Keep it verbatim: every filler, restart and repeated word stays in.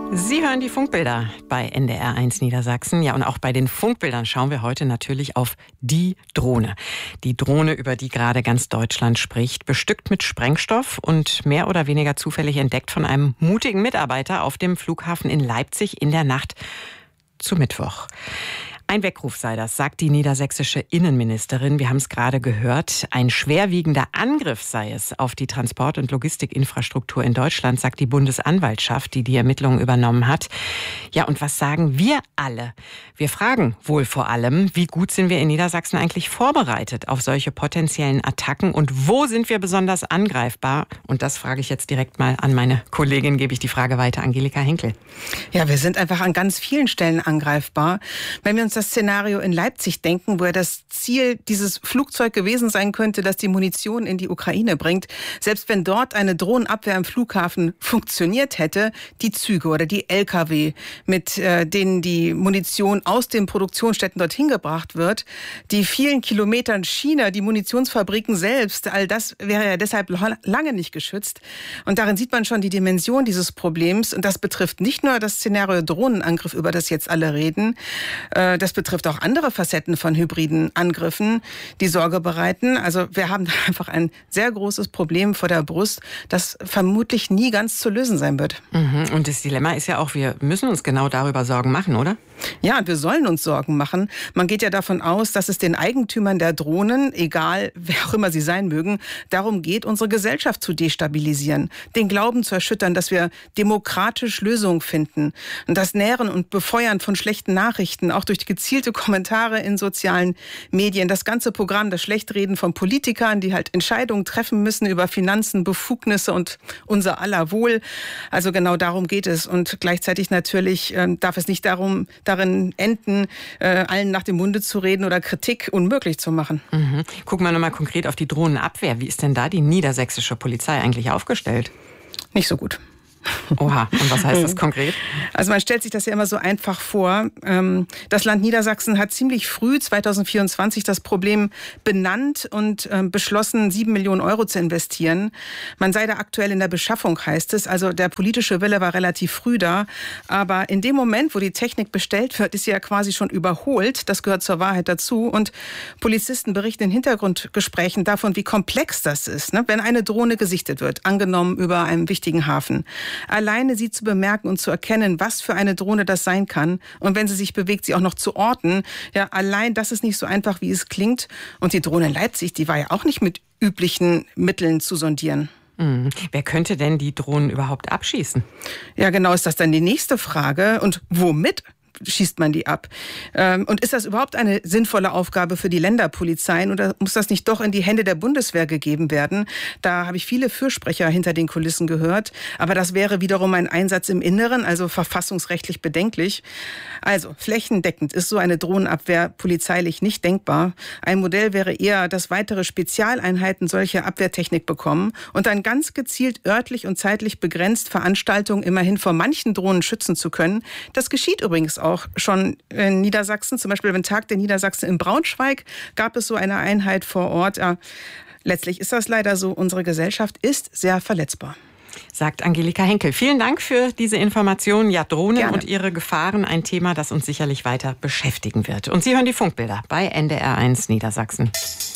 Sie hören die Funkbilder bei N D R eins Niedersachsen. Ja, und auch bei den Funkbildern schauen wir heute natürlich auf die Drohne. Die Drohne, über die gerade ganz Deutschland spricht, bestückt mit Sprengstoff und mehr oder weniger zufällig entdeckt von einem mutigen Mitarbeiter auf dem Flughafen in Leipzig in der Nacht zu Mittwoch. Ein Weckruf sei das, sagt die niedersächsische Innenministerin. Wir haben es gerade gehört. Ein schwerwiegender Angriff sei es auf die Transport- und Logistikinfrastruktur in Deutschland, sagt die Bundesanwaltschaft, die die Ermittlungen übernommen hat. Ja, und was sagen wir alle? Wir fragen wohl vor allem, wie gut sind wir in Niedersachsen eigentlich vorbereitet auf solche potenziellen Attacken und wo sind wir besonders angreifbar? Und das frage ich jetzt direkt mal an meine Kollegin, gebe ich die Frage weiter, Angelika Henkel. Ja, wir sind einfach an ganz vielen Stellen angreifbar. Wenn wir uns das Szenario in Leipzig denken, wo ja das Ziel dieses Flugzeug gewesen sein könnte, das die Munition in die Ukraine bringt. Selbst wenn dort eine Drohnenabwehr im Flughafen funktioniert hätte, die Züge oder die L K W, mit äh, denen die Munition aus den Produktionsstätten dorthin gebracht wird, die vielen Kilometern Schiene, die Munitionsfabriken selbst, all das wäre ja deshalb lange nicht geschützt. Und darin sieht man schon die Dimension dieses Problems. Und das betrifft nicht nur das Szenario Drohnenangriff, über das jetzt alle reden. Äh, das Das betrifft auch andere Facetten von hybriden Angriffen, die Sorge bereiten. Also wir haben da einfach ein sehr großes Problem vor der Brust, das vermutlich nie ganz zu lösen sein wird. Mhm. Und das Dilemma ist ja auch, wir müssen uns genau darüber Sorgen machen, oder? Ja, wir sollen uns Sorgen machen. Man geht ja davon aus, dass es den Eigentümern der Drohnen, egal wer auch immer sie sein mögen, darum geht, unsere Gesellschaft zu destabilisieren, den Glauben zu erschüttern, dass wir demokratisch Lösungen finden. Und das Nähren und Befeuern von schlechten Nachrichten, auch durch die gezielte Kommentare in sozialen Medien, das ganze Programm, das Schlechtreden von Politikern, die halt Entscheidungen treffen müssen über Finanzen, Befugnisse und unser aller Wohl. Also genau darum geht es. Und gleichzeitig natürlich äh, darf es nicht darum darin enden, äh, allen nach dem Munde zu reden oder Kritik unmöglich zu machen. Mhm. Gucken wir nochmal konkret auf die Drohnenabwehr. Wie ist denn da die niedersächsische Polizei eigentlich aufgestellt? Nicht so gut. Oha, und was heißt das konkret? Also man stellt sich das ja immer so einfach vor. Das Land Niedersachsen hat ziemlich früh, zweitausendvierundzwanzig, das Problem benannt und beschlossen, sieben Millionen Euro zu investieren. Man sei da aktuell in der Beschaffung, heißt es. Also der politische Wille war relativ früh da. Aber in dem Moment, wo die Technik bestellt wird, ist sie ja quasi schon überholt. Das gehört zur Wahrheit dazu. Und Polizisten berichten in Hintergrundgesprächen davon, wie komplex das ist, ne? Wenn eine Drohne gesichtet wird, angenommen über einem wichtigen Hafen. Alleine sie zu bemerken und zu erkennen, was für eine Drohne das sein kann. Und wenn sie sich bewegt, sie auch noch zu orten. Ja, allein das ist nicht so einfach, wie es klingt. Und die Drohne in Leipzig, die war ja auch nicht mit üblichen Mitteln zu sondieren. Mhm. Wer könnte denn die Drohnen überhaupt abschießen? Ja, genau, ist das dann die nächste Frage. Und womit schießt man die ab? Und ist das überhaupt eine sinnvolle Aufgabe für die Länderpolizeien oder muss das nicht doch in die Hände der Bundeswehr gegeben werden? Da habe ich viele Fürsprecher hinter den Kulissen gehört. Aber das wäre wiederum ein Einsatz im Inneren, also verfassungsrechtlich bedenklich. Also flächendeckend ist so eine Drohnenabwehr polizeilich nicht denkbar. Ein Modell wäre eher, dass weitere Spezialeinheiten solche Abwehrtechnik bekommen und dann ganz gezielt örtlich und zeitlich begrenzt Veranstaltungen immerhin vor manchen Drohnen schützen zu können. Das geschieht übrigens auch. Auch schon in Niedersachsen, zum Beispiel beim Tag der Niedersachsen in Braunschweig, gab es so eine Einheit vor Ort. Ja, letztlich ist das leider so, unsere Gesellschaft ist sehr verletzbar. Sagt Angelika Henkel. Vielen Dank für diese Informationen. Ja, Drohnen Gerne. Und ihre Gefahren, ein Thema, das uns sicherlich weiter beschäftigen wird. Und Sie hören die Funkbilder bei N D R eins Niedersachsen.